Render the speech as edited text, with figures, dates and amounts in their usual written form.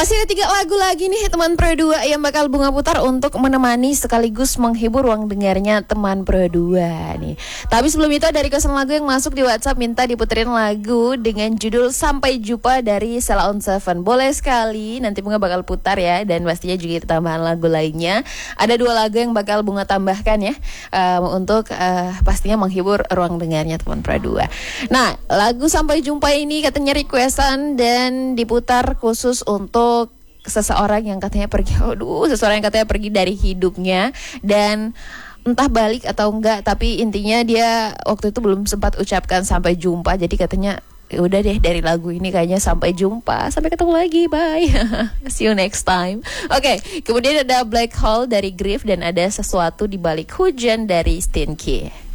Masih ada 3 lagu lagi nih teman Pro 2 yang bakal Bunga putar untuk menemani sekaligus menghibur ruang dengarnya teman Pro 2 nih. Tapi sebelum itu ada requestan lagu yang masuk di WhatsApp, minta diputerin lagu dengan judul Sampai Jumpa dari Sheila on 7. Boleh sekali, nanti Bunga bakal putar ya. Dan pastinya juga tambahan lagu lainnya. Ada 2 lagu yang bakal Bunga tambahkan ya, untuk pastinya menghibur ruang dengarnya teman Pro 2. Nah, lagu Sampai Jumpa ini katanya requestan dan diputar khusus untuk seseorang yang katanya pergi, seseorang yang katanya pergi dari hidupnya dan entah balik atau enggak, tapi intinya dia waktu itu belum sempat ucapkan sampai jumpa. Jadi katanya udah deh, dari lagu ini kayaknya sampai jumpa, sampai ketemu lagi, bye. See you next time. Oke, kemudian ada Black Hole dari Grief dan ada Sesuatu di Balik Hujan dari Stinky.